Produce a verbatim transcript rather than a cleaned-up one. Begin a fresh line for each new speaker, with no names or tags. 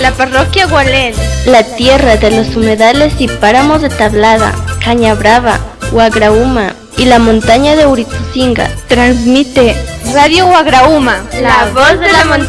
La parroquia Gualén,
la tierra de los humedales y páramos de Tablada, Cañabrava, Huagrauma y la montaña de Uritzunga.
transmite Radio Huagrauma,
la voz de la montaña.